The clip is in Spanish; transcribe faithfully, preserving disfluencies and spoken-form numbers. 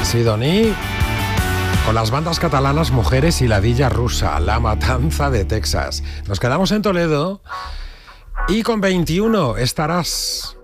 Sidoní, con las bandas catalanas Mujeres y La Villa Rusa, La Matanza de Texas. Nos quedamos en Toledo y con veintiuno estarás